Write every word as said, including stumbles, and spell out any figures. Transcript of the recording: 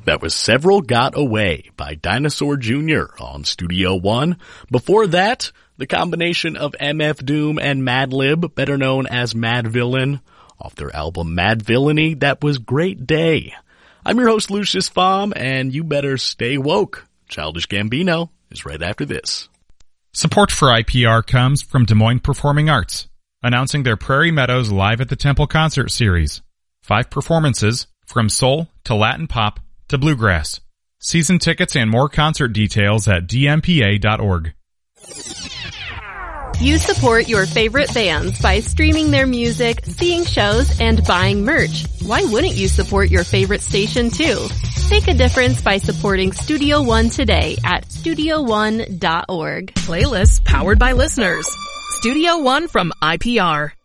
That was Several Got Away by Dinosaur Junior on Studio One. Before that, the combination of M F Doom and Madlib, better known as Madvillain, off their album Madvillainy, that was Great Day. I'm your host, Lucius Pfam, and you better stay woke. Childish Gambino is right after this. Support for I P R comes from Des Moines Performing Arts, announcing their Prairie Meadows Live at the Temple concert series. Five performances, from soul to Latin pop to bluegrass. Season tickets and more concert details at d m p a dot org. You support your favorite bands by streaming their music, seeing shows, and buying merch. Why wouldn't you support your favorite station too? Make a difference by supporting Studio One today at studio one dot org. Playlists powered by listeners. Studio One from I P R.